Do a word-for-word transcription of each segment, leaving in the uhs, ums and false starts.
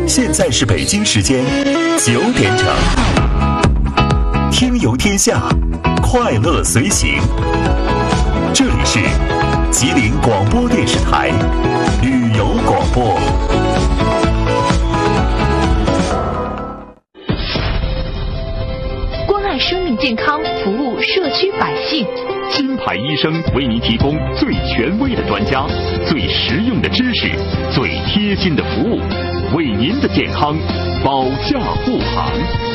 现在是北京时间九点整，听游天下，快乐随行。这里是吉林广播电视台旅游广播。 关爱生命健康，服务社区百姓。 金牌医生为您提供最权威的专家、最实用的知识、最贴心的服务，为您的健康保驾护航。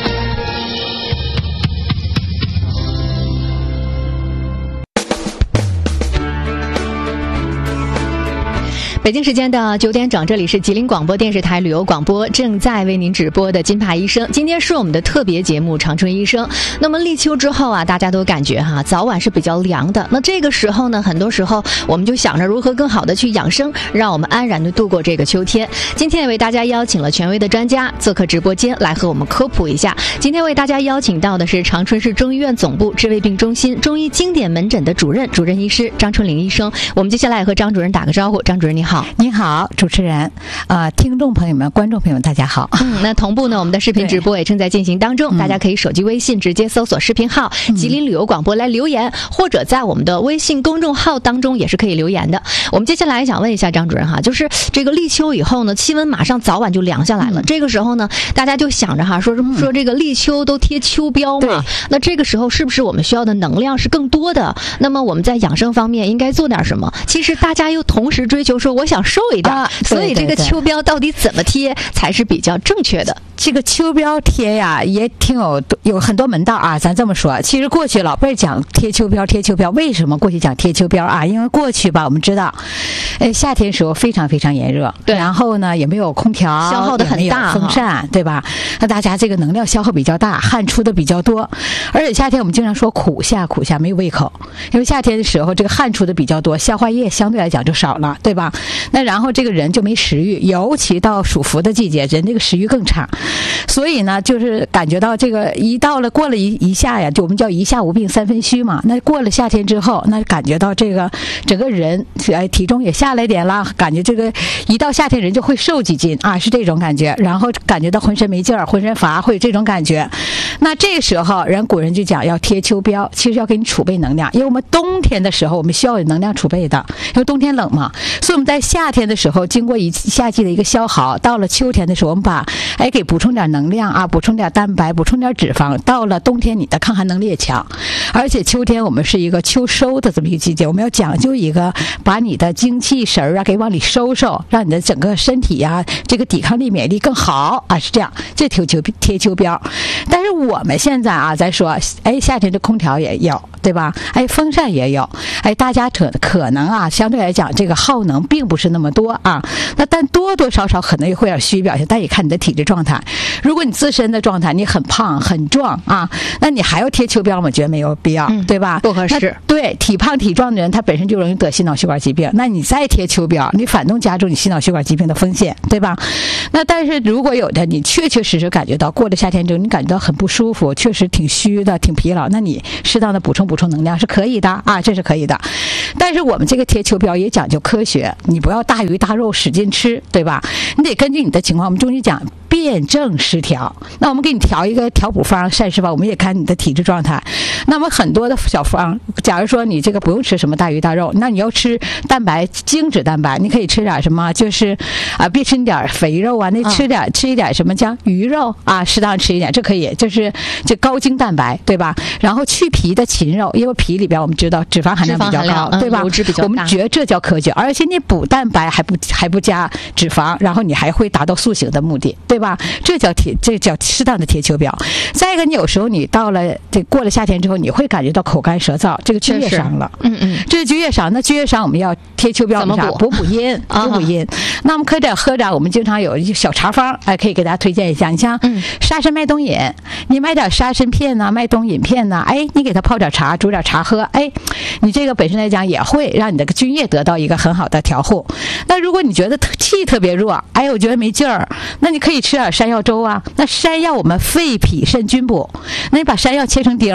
北京时间的九点整，这里是吉林广播电视台旅游广播，正在为您直播的金牌医生。今天是我们的特别节目长春医生。那么立秋之后啊，大家都感觉哈早晚是比较凉的。那这个时候呢，很多时候我们就想着如何更好的去养生，让我们安然的度过这个秋天。今天也为大家邀请了权威的专家做客直播间，来和我们科普一下。今天为大家邀请到的是长春市中医院总部治胃病中心中医经典门诊的主任主任医师张春玲医生。我们接下来和张主任打个招呼。张主任你好。 您好，主持人，呃，听众朋友们、观众朋友们，大家好。 嗯，那同步呢，我们的视频直播也正在进行当中，大家可以手机微信直接搜索视频号“吉林旅游广播”来留言，或者在我们的微信公众号当中也是可以留言的。我们接下来想问一下张主任哈，就是这个立秋以后呢，气温马上早晚就凉下来了，嗯、这个时候呢，大家就想着哈，说说这个立秋都贴秋膘嘛，那这个时候是不是我们需要的能量是更多的？那么我们在养生方面应该做点什么？其实大家又同时追求说我想瘦一点，啊、所以这个秋膘到底怎么贴才是比较正确的？ 这个秋膘贴呀，也挺有有很多门道啊。咱这么说，其实过去老辈讲贴秋膘，贴秋膘，为什么过去讲贴秋膘啊？因为过去吧，我们知道，呃，夏天时候非常非常炎热，对，然后呢也没有空调， 消耗的很大， 风扇，对吧？那大家这个能量消耗比较大，汗出的比较多，而且夏天我们经常说苦夏，苦夏没有胃口，因为夏天的时候这个汗出的比较多，消化液相对来讲就少了，对吧？那然后这个人就没食欲，尤其到属伏的季节，人这个食欲更差。所以呢，就是感觉到这个一到了过了一一夏呀，就我们叫一夏无病三分虚嘛。那过了夏天之后，那感觉到这个整个人哎体重也下来点了，感觉这个一到夏天人就会瘦几斤啊，是这种感觉。然后感觉到浑身没劲儿，浑身乏，会有这种感觉。那这个时候，人古人就讲要贴秋膘，其实要给你储备能量，因为我们冬天的时候我们需要有能量储备的，因为冬天冷嘛，所以我们在夏天的时候经过一夏季的一个消耗，到了秋天的时候，我们把哎给补充点能量啊，补充点蛋白，补充点脂肪。到了冬天，你的抗寒能力也强，而且秋天我们是一个秋收的这么一个季节，我们要讲究一个把你的精气神啊给往里收收，让你的整个身体呀、啊、这个抵抗力、免疫力更好啊，是这样。这贴秋贴秋膘，但是我们现在啊，咱说，哎，夏天的空调也有，对吧？哎，风扇也有，哎，大家可可能啊，相对来讲这个耗能并不是那么多啊，那但多多少少可能会有虚表现，但也看你的体质状态。如果你自身的状态你很胖很壮啊，那你还要贴秋膘，我觉得没有必要，嗯、对吧？ 不合适。 对，体胖体壮的人他本身就容易得心脑血管疾病，那你再贴秋膘，你反动加重你心脑血管疾病的风险，对吧？那但是如果有的你确确实实感觉到过了夏天之后，你感觉到很不舒服，确实挺虚的，挺疲劳，那你适当的补充补充能量是可以的啊，这是可以的。但是我们这个贴秋膘也讲究科学，你不要大鱼大肉使劲吃，对吧？你得根据你的情况，我们中医讲辩证失调，那我们给你调一个调补方、膳食法，我们也看你的体质状态。那么很多的小方，假如说你这个不用吃什么大鱼大肉，那你要吃蛋白、精脂蛋白，你可以吃点什么，就是啊，别吃点肥肉啊，那吃点、嗯、吃一点什么叫鱼肉啊，适当吃一点，这可以，就是这高精蛋白，对吧？然后去皮的禽肉，因为皮里边我们知道脂肪含量比较高，对吧？ 油脂比较大， 我们觉得这叫科学，而且你补蛋白还不还不加脂肪，然后你还会达到塑形的目的，对吧？这叫贴，这叫适当的贴秋膘。再一个，你有时候你到了这过了夏天之后，你会感觉到口干舌燥，这个居液伤了。嗯嗯，这是居液伤。那居液伤我们要贴秋膘， 怎么补？ 补补阴，补补阴。那我们喝点喝点，我们经常有一小茶方，哎，可以给大家推荐一下。你像沙参麦冬饮，你买点沙参片呐、啊，麦冬饮片呐、啊，哎，你给它泡点茶，煮点茶喝，哎，你这个本身来讲也会让你的菌液得到一个很好的调护。那如果你觉得气特别弱，哎，我觉得没劲儿，那你可以吃点山药粥啊。那山药我们肺脾肾均补，那你把山药切成丁，哎，给它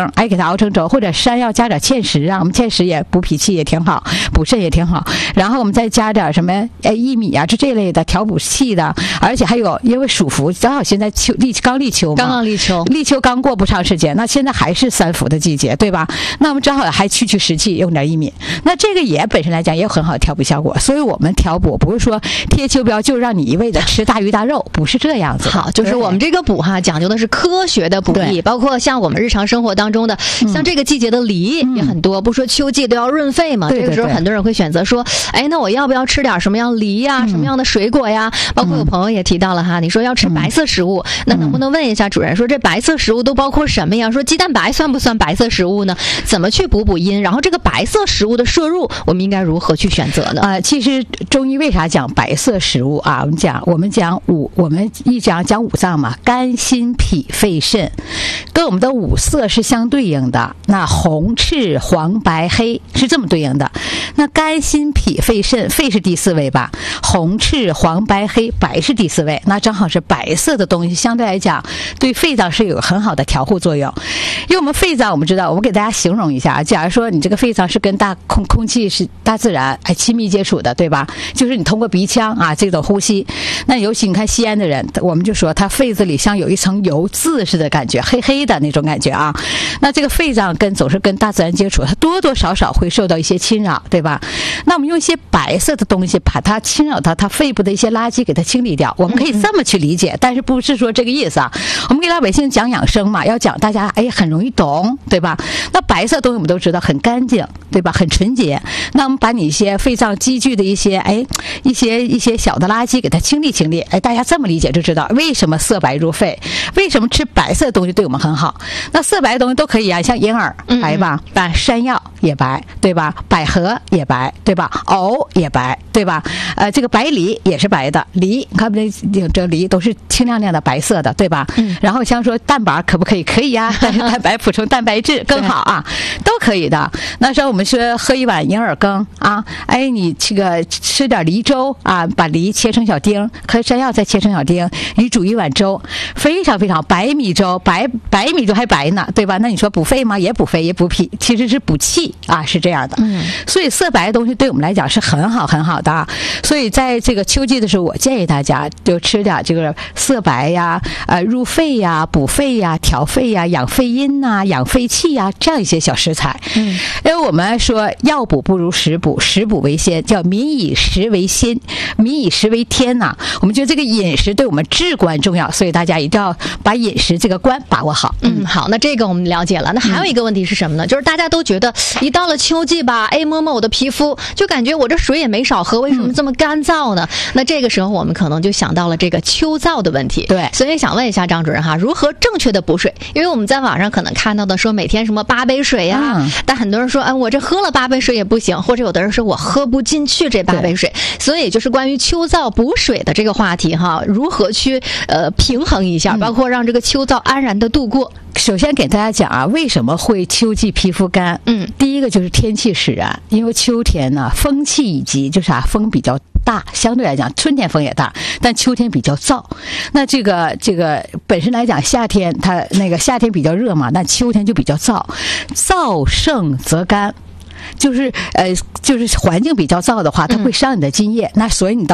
熬成粥，或者山药加点芡实啊，我们芡实也补脾气也挺好，补肾也挺好。然后我们再加点什么哎薏米啊，这这类的调补气的，而且还有因为属伏，正好现在秋立刚立秋嘛， 刚刚立秋， 立秋刚过不长时间，那现在还是三伏的季节，对吧？那我们正好还去去湿气，用点薏米，那这个也本身来讲也有很好的调补效果。所以我们调补不是说贴秋膘就让你一味的吃大鱼大肉，不是这样子。 好，就是我们这个补哈，讲究的是科学的补益，包括像我们日常生活当中的，嗯、像这个季节的梨也很多，嗯、不说秋季都要润肺嘛。 对对对， 这个时候很多人会选择说，哎，那我要不要吃点什么样梨呀、啊，嗯、什么样的水果呀？包括有朋友也提到了哈，你说要吃白色食物，嗯、那能不能问一下主任说这白色食物都包括什么呀？说鸡蛋白算不算白色食物呢？怎么去补补阴？然后这个白色食物的摄入，我们应该如何去选择呢？ 啊、呃，其实中医为啥讲白色食物啊？我们讲我们讲五，我们一讲讲五脏嘛，肝、心、脾、肺、肾，跟我们的五色是相对应的。那红、赤、黄、白、黑是这么对应的。那肝、心、脾、肺、肾，肺是第四位吧？红、赤、黄、白、黑，白是第四位。那正好是白色的东西，相对来讲对肺脏是有很好的调护作用。因为我们肺脏，我们知道，我们给大家形容一下，假如说你这个肺脏是跟大空空气是大自然哎亲密接触的，对吧？就是你通过鼻腔啊这种呼吸。那尤其你看吸烟的人，我们就说他肺子里像有一层油渍似的感觉，黑黑的那种感觉啊。那这个肺脏跟总是跟大自然接触，它多多少少会受到一些侵扰，对吧？那我们用一些白色的东西把它侵扰到它肺部的一些垃圾给它清理掉，我们可以这么去理解，但是不是说这个意思啊？我们给老百姓讲养生嘛，要讲大家哎很容易懂，对吧？那白色东西我们都知道很干净，对吧？很纯洁。那我们把你一些肺脏积聚的一些哎一些一些小的垃圾给它清理清理，哎，大家这么理解就知道为什么色白入肺，为什么吃白色的东西对我们很好。那色白的东西都可以啊，像银耳白吧，白、嗯、山药也白，对吧？百合也白，对吧？藕也白，对吧？呃，这个白梨也是白的，梨你看不这这梨都是清亮亮的白色的，对吧？嗯。然后像说蛋白可不可以？可以呀、啊，但是蛋白补充蛋白质更好啊，都可以的。那时候我们说喝一碗银耳羹啊，哎，你这个吃点梨粥啊，把梨切成小丁，和山药再切成小丁，你煮一碗粥，非常非常白米粥，白白米粥还白呢，对吧？那你说补肺吗？也补肺，也补脾，其实是补气啊，是这样的。嗯。所以色白的东西对我们来讲是很好很好的啊。所以在这个秋季的时候，我建议大家就吃点这个色白呀，呃，入肺呀，补肺呀，调肺呀，养肺阴呐、啊，养肺气呀，这样一些小食材。嗯。因为我们说药补不如食补，食补为先，叫民以食为先，民以食为天呐、啊。我们觉得这个饮食对我们至关重要，所以大家一定要把饮食这个关把握好。 嗯，好，那这个我们了解了。那还有一个问题是什么呢？嗯、就是大家都觉得一到了秋季吧，哎，摸摸我的皮肤，就感觉我这水也没少喝，为什么这么干燥呢？嗯、那这个时候我们可能就想到了这个秋燥的问题。 对， 所以想问一下张主任哈，如何正确的补水？因为我们在网上可能看到的说每天什么八杯水呀、啊，嗯、但很多人说，哎，我这喝了八杯水也不行，或者有的人说我喝不进去这八杯水。所以就是关于秋燥补水的这个话题哈，如何去呃平衡一下，包括让这个秋燥安然的度过。 首先给大家讲啊，为什么会秋季皮肤干？嗯，第一个就是天气使然，因为秋天呢风气以及就是啊风比较大，相对来讲春天风也大，但秋天比较燥。那这个这个本身来讲，夏天它那个夏天比较热嘛，那秋天就比较燥，燥盛则干。就是呃，就是环境比较燥的话，它会伤你的津液。嗯、那所以你到